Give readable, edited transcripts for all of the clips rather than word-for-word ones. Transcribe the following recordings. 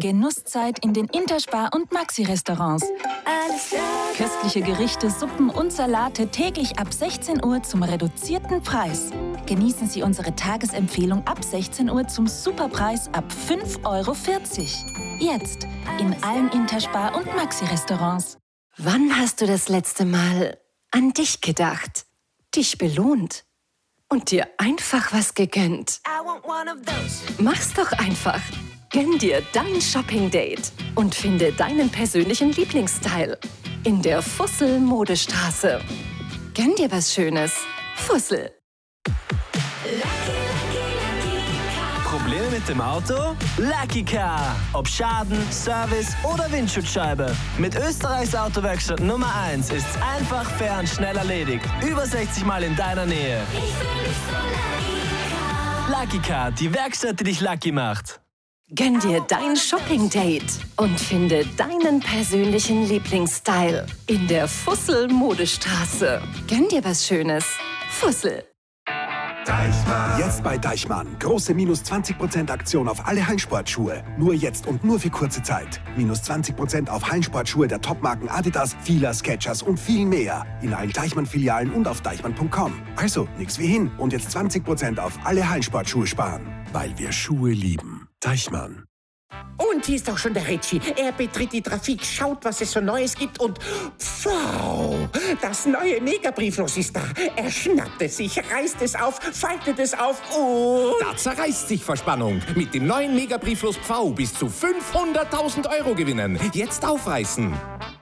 Genusszeit in den Interspar- und Maxi-Restaurants. Köstliche Gerichte, Suppen und Salate täglich ab 16 Uhr zum reduzierten Preis. Genießen Sie unsere Tagesempfehlung ab 16 Uhr zum Superpreis ab 5,40 €. Jetzt in allen Interspar- und Maxi-Restaurants. Wann hast du das letzte Mal an dich gedacht, dich belohnt und dir einfach was gegönnt? Mach's doch einfach. Gönn dir dein Shopping-Date und finde deinen persönlichen Lieblingsstyle in der Fussel-Modestraße. Gönn dir was Schönes. Fussel. Probleme mit dem Auto? Lucky Car. Ob Schaden, Service oder Windschutzscheibe. Mit Österreichs Autowerkstatt Nummer 1 ist's einfach, fair und schnell erledigt. Über 60 Mal in deiner Nähe. Lucky Car, die Werkstatt, die dich lucky macht. Gönn dir dein Shopping-Date und finde deinen persönlichen Lieblingsstyle in der Fussel-Modestraße. Gönn dir was Schönes. Fussel. Jetzt bei Deichmann. Große minus 20% Aktion auf alle Hallensportschuhe. Nur jetzt und nur für kurze Zeit. Minus 20% auf Hallensportschuhe der Topmarken Adidas, Fila, Skechers und viel mehr. In allen Deichmann-Filialen und auf deichmann.com. Also, nix wie hin. Und jetzt 20% auf alle Hallensportschuhe sparen. Weil wir Schuhe lieben. Deichmann. Und hier ist auch schon der Ritchie. Er betritt die Trafik, schaut, was es so Neues gibt und... Wow! Das neue Megabrieflos ist da. Er schnappt es sich, reißt es auf, faltet es auf und... Da zerreißt sich vor Spannung. Mit dem neuen Megabrieflos Pfau bis zu 500.000 € gewinnen. Jetzt aufreißen.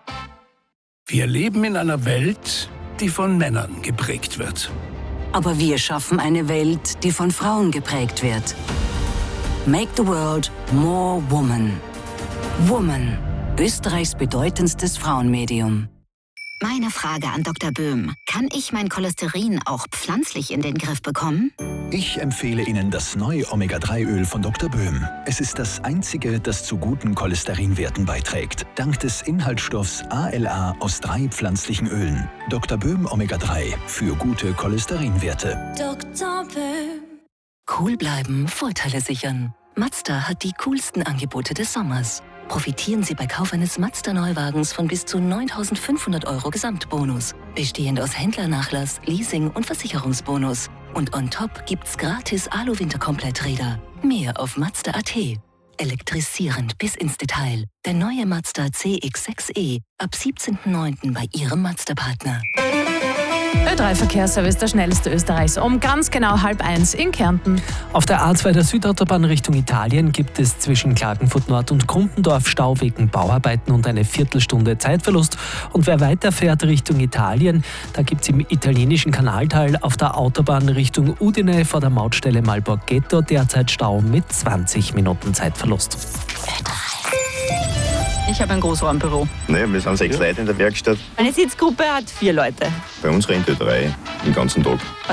Wir leben in einer Welt, die von Männern geprägt wird. Aber wir schaffen eine Welt, die von Frauen geprägt wird. Make the world more woman. Woman, Österreichs bedeutendstes Frauenmedium. Meine Frage an Dr. Böhm. Kann ich mein Cholesterin auch pflanzlich in den Griff bekommen? Ich empfehle Ihnen das neue Omega-3-Öl von Dr. Böhm. Es ist das einzige, das zu guten Cholesterinwerten beiträgt. Dank des Inhaltsstoffs ALA aus 3 pflanzlichen Ölen. Dr. Böhm Omega-3 für gute Cholesterinwerte. Dr. Böhm. Cool bleiben, Vorteile sichern. Mazda hat die coolsten Angebote des Sommers. Profitieren Sie bei Kauf eines Mazda-Neuwagens von bis zu 9.500 € Gesamtbonus. Bestehend aus Händlernachlass, Leasing und Versicherungsbonus. Und on top gibt's gratis Alu-Winterkompletträder. Mehr auf Mazda.at. Elektrisierend bis ins Detail. Der neue Mazda CX-6e ab 17.09. bei Ihrem Mazda-Partner. Ö3-Verkehrsservice, der schnellste Österreichs, um ganz genau 12:30 in Kärnten. Auf der A2 der Südautobahn Richtung Italien gibt es zwischen Klagenfurt Nord und Grumpendorf Stau wegen Bauarbeiten und eine Viertelstunde Zeitverlust. Und wer weiterfährt Richtung Italien, da gibt es im italienischen Kanalteil auf der Autobahn Richtung Udine vor der Mautstelle Malborghetto derzeit Stau mit 20 Minuten Zeitverlust. Ich habe ein Großraumbüro. Naja, wir sind 6 Leute in der Werkstatt. Meine Sitzgruppe hat 4 Leute. Bei uns rennt 3 den ganzen Tag.